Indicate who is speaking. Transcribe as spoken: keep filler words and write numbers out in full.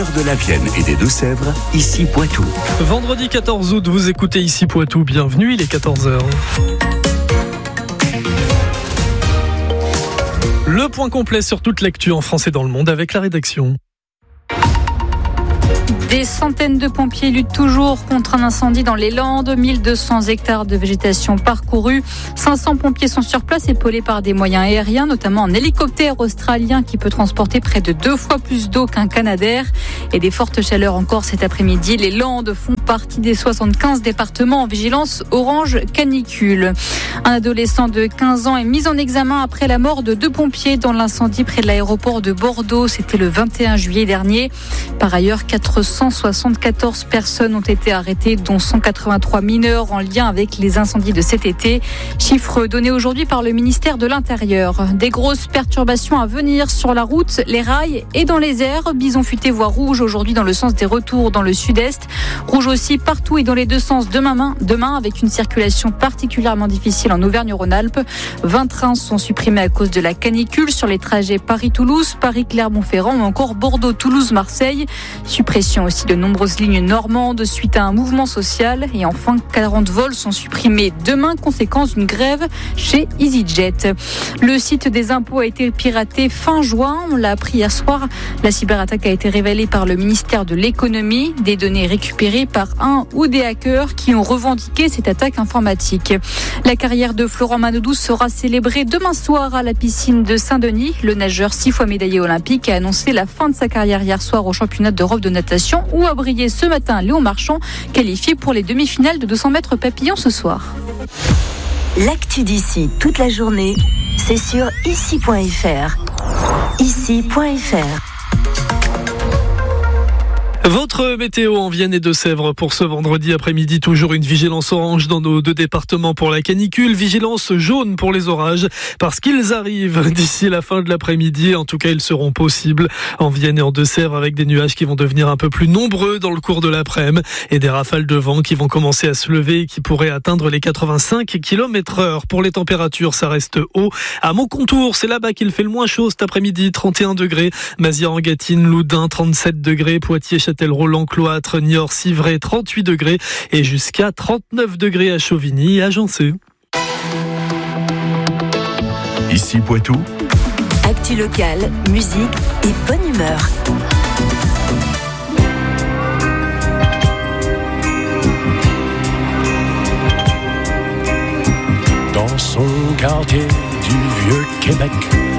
Speaker 1: De la Vienne et des Deux-Sèvres, ici Poitou.
Speaker 2: Vendredi quatorze août, vous écoutez ici Poitou. Bienvenue, il est quatorze heures. Le point complet sur toute l'actu en France et dans le monde avec la rédaction.
Speaker 3: Des centaines de pompiers luttent toujours contre un incendie dans les Landes. mille deux cents hectares de végétation parcourus. cinq cents pompiers sont sur place, épaulés par des moyens aériens, notamment un hélicoptère australien qui peut transporter près de deux fois plus d'eau qu'un Canadair. Et des fortes chaleurs encore cet après-midi. Les Landes font partie des soixante-quinze départements en vigilance orange canicule. Un adolescent de quinze ans est mis en examen après la mort de deux pompiers dans l'incendie près de l'aéroport de Bordeaux. C'était le vingt et un juillet dernier. Par ailleurs, quatre cent soixante-quatorze personnes ont été arrêtées, dont cent quatre-vingt-trois mineurs en lien avec les incendies de cet été. Chiffre donné aujourd'hui par le ministère de l'Intérieur. Des grosses perturbations à venir sur la route, les rails et dans les airs. Bison futé voie rouge aujourd'hui dans le sens des retours dans le sud-est. Rouge aussi partout et dans les deux sens demain, demain avec une circulation particulièrement difficile en Auvergne-Rhône-Alpes. vingt trains sont supprimés à cause de la canicule sur les trajets Paris-Toulouse, Paris-Clermont-Ferrand ou encore Bordeaux-Toulouse-Marseille. Suppression aussi de nombreuses lignes normandes suite à un mouvement social. Et enfin, quarante vols sont supprimés demain, conséquence d'une grève chez EasyJet. Le site des impôts a été piraté fin juin. On l'a appris hier soir. La cyberattaque a été révélée par le ministère de l'économie. Des données récupérées par un ou des hackers qui ont revendiqué cette attaque informatique. La carrière de Florent Manodou sera célébrée demain soir à la piscine de Saint-Denis. Le nageur six fois médaillé olympique a annoncé la fin de sa carrière hier soir au championnat d'Europe de natation où a brillé ce matin Léon Marchand, qualifié pour les demi-finales de deux cents mètres papillon ce soir.
Speaker 4: L'actu d'ici toute la journée, c'est sur ici point f r. ici point f r.
Speaker 2: Votre météo en Vienne et Deux-Sèvres pour ce vendredi après-midi. Toujours une vigilance orange dans nos deux départements pour la canicule. Vigilance jaune pour les orages parce qu'ils arrivent d'ici la fin de l'après-midi. En tout cas, ils seront possibles en Vienne et en Deux-Sèvres avec des nuages qui vont devenir un peu plus nombreux dans le cours de l'après-midi et des rafales de vent qui vont commencer à se lever et qui pourraient atteindre les quatre-vingt-cinq kilomètres heure. Pour les températures, ça reste haut. À Montcontour, c'est là-bas qu'il fait le moins chaud cet après-midi. trente et un degrés. Mazières-en-Gâtine, Loudun, trente-sept degrés. Poitiers, Châtel-Roland, Cloître, Niort, Civray, trente-huit degrés et jusqu'à trente-neuf degrés à Chauvigny et à Jancé.
Speaker 1: Ici Poitou.
Speaker 4: Actu locale, musique et bonne humeur.
Speaker 5: Dans son quartier du Vieux-Québec,